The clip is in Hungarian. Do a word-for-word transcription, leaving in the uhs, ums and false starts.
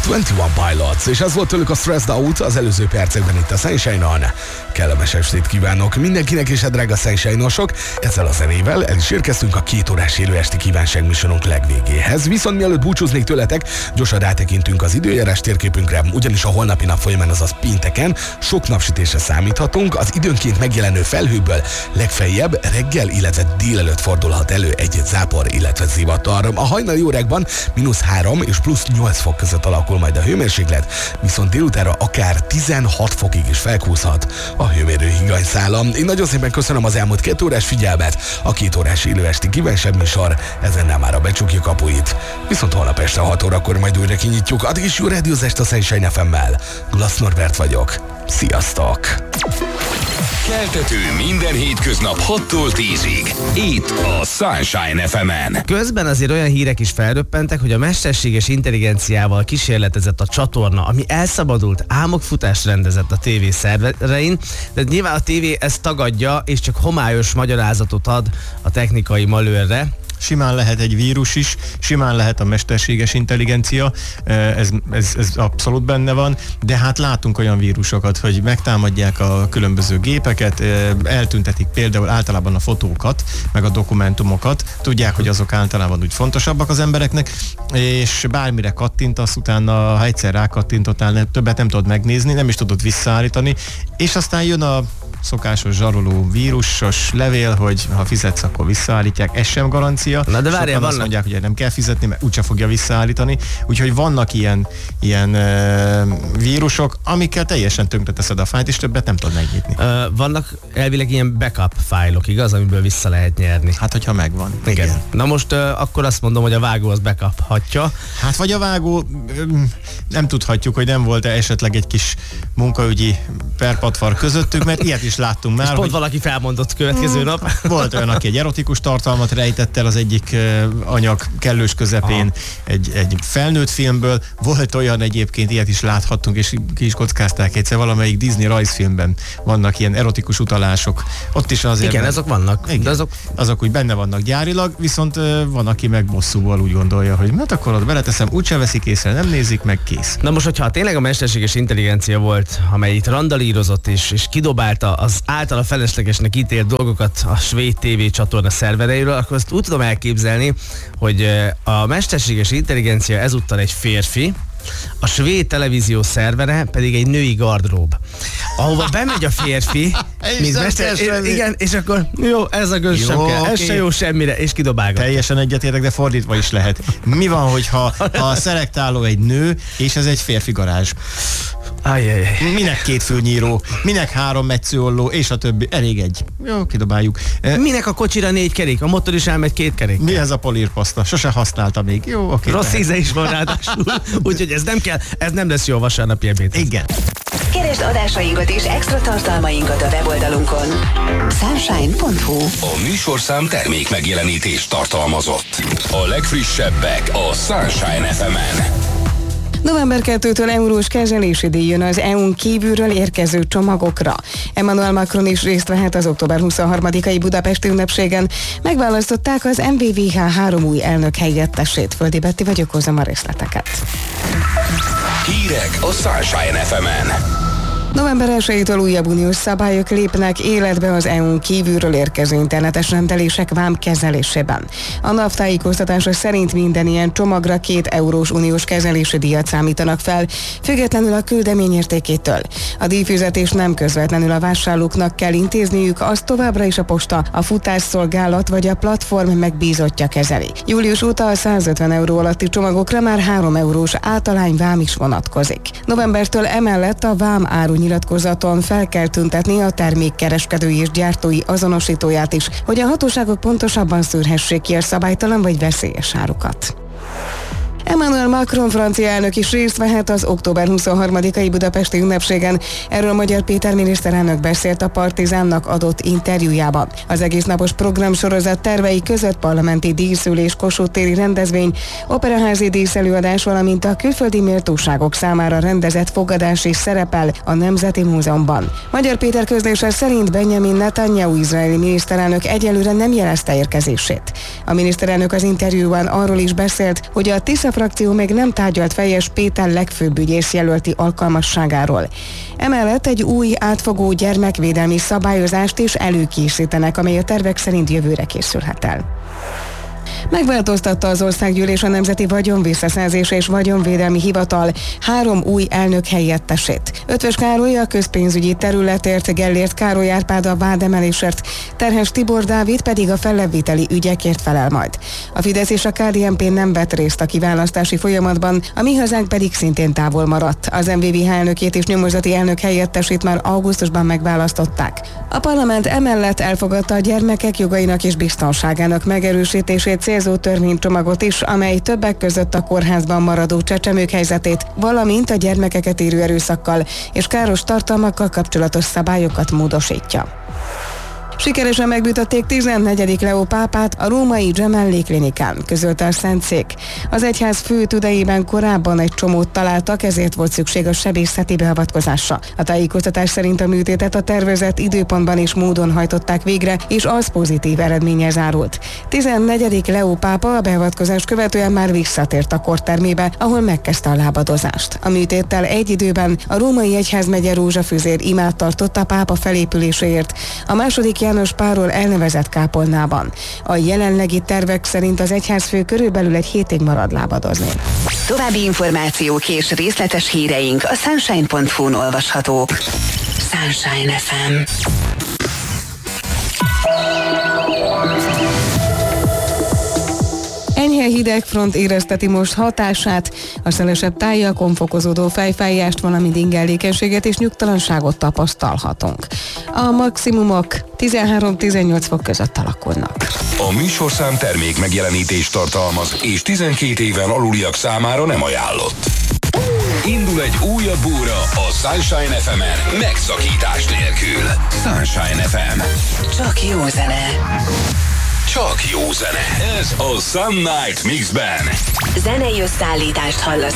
huszonegyes Pilots, és ez volt tőlük a Stressed Out az előző percekben itt a Sunshine-on. Kellemes estét kívánok mindenkinek és a drága Sunshine-osok. Ezzel a zenével el is érkeztünk a két órás élő esti kívánság műsorunk legvégéhez. Viszont mielőtt búcsúznék tőletek, gyorsan rátekintünk az időjárás térképünkre, ugyanis a holnapi nap folyamán, azaz pénteken sok napsütésre számíthatunk. Az időnként megjelenő felhőkből legfeljebb reggel, illetve délelőtt fordulhat elő egy-egy zápor, illetve zivatar. A hajnali órákban mínusz három és plusz nyolc fok között alakul majd a hőmérséklet, viszont délutánra akár tizenhat fokig is felkúszhat a hőmérő higanyszála. Én nagyon szépen köszönöm az elmúlt két órás figyelmet, a két órás élő esti kívánság műsor ezennel már a becsukja kapuit. Viszont holnap este hat órakor majd újra kinyitjuk. Addig is jó rádiózást a Sunshine ef emmel. Glass Norbert vagyok. Sziasztok! Keltető minden hétköznap hattól tízig. Itt a Sunshine ef emen. Közben azért olyan hírek is felröppentek, hogy a mesterséges intelligenciával kísérletezett a csatorna, ami elszabadult álmokfutást rendezett a tévé szerverein, de nyilván a tévé ezt tagadja, és csak homályos magyarázatot ad a technikai malőrre. Simán lehet egy vírus is, simán lehet a mesterséges intelligencia, ez, ez, ez abszolút benne van, de hát látunk olyan vírusokat, hogy megtámadják a különböző gépeket, eltüntetik például általában a fotókat, meg a dokumentumokat, tudják, hogy azok általában úgy fontosabbak az embereknek, és bármire kattintasz, utána, ha egyszer rákattintottál, többet nem tudod megnézni, nem is tudod visszaállítani, és aztán jön a szokásos zsaroló vírusos levél, hogy ha fizetsz, akkor visszaállítják, ez sem garancia. Na de várjál, Sokan vannak... azt mondják, hogy nem kell fizetni, mert úgyse fogja visszaállítani. Úgyhogy vannak ilyen, ilyen uh, vírusok, amikkel teljesen tönkreteszed a fájlt, és többet nem tudod megnyitni. Uh, vannak elvileg ilyen backup fájlok, igaz, amiből vissza lehet nyerni. Hát, hogyha megvan. Igen. Igen. Na most uh, akkor azt mondom, hogy a vágó az backuphatja. Hát vagy a vágó, nem tudhatjuk, hogy nem volt-e esetleg egy kis munkaügyi perpatvar közöttük, mert ilyet is láttunk már. És pont hogy valaki felmondott következő nap. Volt olyan, aki egy erotikus tartalmat rejtett el az egyik uh, anyag kellős közepén egy, egy felnőtt filmből. Volt olyan egyébként, ilyet is láthattunk, és ki is kockázták egyszer, valamelyik Disney rajzfilmben vannak ilyen erotikus utalások. Ott is azért... Igen, meg, azok vannak. igen, de azok... azok úgy benne vannak gyárilag, viszont uh, van, aki meg bosszúval úgy gondolja, hogy hát akkor ott beleteszem, úgyse veszik észre, nem nézik meg, kész. Na most, hogyha tényleg a mesterséges intelligencia volt, amely itt randalírozott és, és kidobálta az általa feleslegesnek ítélt dolgokat a svéd tévé csatorna szervereiről, akkor azt úgy tudom elképzelni, hogy a mesterséges intelligencia ezúttal egy férfi, a svéd televízió szervere pedig egy női gardrób, ahova bemegy a férfi, mint mester, igen, és akkor jó, ez a gőz sem kell, ez se jó semmire, és kidobálgat. Teljesen egyetértek, de fordítva is lehet. Mi van, hogyha a szelektáló egy nő, és ez egy férfi garázs? Ajjajjaj. Minek két fülnyíró, minek három metszőolló, és a többi. Elég egy. Jó, kidobáljuk. Minek a kocsira négy kerék? A motor is elmegy két kerék. Mi ez a polírpaszta? Sose használta még. Jó, oké. Rossz lehet. íze is van ráadásul. Úgyhogy ez nem kell, ez nem lesz jó vasárnapi ebéd. Igen. Keresd adásainkat és extra tartalmainkat a weboldalunkon. sunshine pont hu. A műsorszám termék megjelenítést tartalmazott. A legfrissebbek a Sunshine ef emen. november elsejétől eurós kezelési díj jön az é u-n kívülről érkező csomagokra. Emmanuel Macron is részt vehet az október huszonharmadikai budapesti ünnepségen. Megválasztották az em vé vé há három új elnök helyettesét. Földi Betti vagyok, hozzám a részleteket. Hírek a Sunshine ef emen. november elsejétől újabb uniós szabályok lépnek életbe az é u-n kívülről érkező internetes rendelések vám kezelésében. A NAV tájékoztatása szerint minden ilyen csomagra két eurós uniós kezelési díjat számítanak fel, függetlenül a küldemény értékétől. A díjfizetés nem közvetlenül a vásárlóknak kell intézniük, azt továbbra is a posta, a futásszolgálat vagy a platform megbízottja kezeli. Július óta a százötven euró alatti csomagokra már három eurós általányvám is vonatkozik. Novembertől emellett a vám áru nyilatkozaton fel kell tüntetni a termék kereskedői és gyártói azonosítóját is, hogy a hatóságok pontosabban szűrhessék ki a szabálytalan vagy veszélyes árukat. Emmanuel Macron francia elnök is részt vehet az október huszonharmadikai budapesti ünnepségen. Erről Magyar Péter miniszterelnök beszélt a Partizánnak adott interjújában. Az egésznapos programsorozat tervei között parlamenti díszülés, Kossuth téri rendezvény, operaházi díszelőadás, valamint a külföldi méltóságok számára rendezett fogadás is szerepel a Nemzeti Múzeumban. Magyar Péter közlése szerint Benjamin Netanyahu izraeli miniszterelnök egyelőre nem jelezte érkezését. A miniszterelnök az interjúban arról is beszélt, hogy a Tisza frakció még nem tárgyalt Fejes Péter legfőbb ügyész jelölti alkalmasságáról. Emellett egy új átfogó gyermekvédelmi szabályozást is előkészítenek, amely a tervek szerint jövőre készülhet el. Megváltoztatta az Országgyűlés a Nemzeti Vagyonvisszaszerzési és Vagyonvédelmi Hivatal három új elnök helyettesét. Ötvös Károly a közpénzügyi területért, Gellért Károly Árpád a vádemelésért, Terhes Tibor Dávid pedig a fellebbviteli ügyekért felel majd. A Fidesz és a ká dé en pé nem vett részt a kiválasztási folyamatban, a Mi Hazánk pedig szintén távol maradt. Az em vé vé elnökét és nyomozati elnök helyettesét már augusztusban megválasztották. A parlament emellett elfogadta a gyermekek jogainak és biztonságának megerősítését célzó törvénycsomagot is, amely többek között a kórházban maradó csecsemők helyzetét, valamint a gyermekeket érő erőszakkal és káros tartalmakkal kapcsolatos szabályokat módosítja. Sikeresen megbüntették tizennegyedik Leó pápát a római Gemelli klinikán, közölte a Szentszék. Az egyház fő tüdejében korábban egy csomót találtak, ezért volt szükség a sebészeti beavatkozásra. A tájékoztatás szerint a műtétet a tervezett időpontban és módon hajtották végre, és az pozitív eredménnyel zárult. tizennegyedik Leó pápa a beavatkozás követően már visszatért a kortermébe, ahol megkezdte a lábadozást. A műtéttel egy időben a római egyházmegye rózsafüzér imát tartott a pápa felépüléséért. A második János Pálról elnevezett kápolnában. A jelenlegi tervek szerint az egyházfő körülbelül egy hétig marad lábadozni. További információk és részletes híreink a sunshine pont hu-n olvashatók. Sunshine ef em. Enyhe hidegfront érezteti most hatását, a szelesebb tájakon fokozódó fejfájást, valamint ingerlékenységet és nyugtalanságot tapasztalhatunk. A maximumok tizenhárom-tizennyolc fok között alakulnak. A műsorszám termék megjelenítést tartalmaz, és tizenkét éven aluliak számára nem ajánlott. Indul egy újabb óra a Sunshine ef emen megszakítás nélkül. Sunshine ef em. Csak jó zene. Csak jó zene. Ez a Sun Night Mixben. Zenei összeállítást hallasz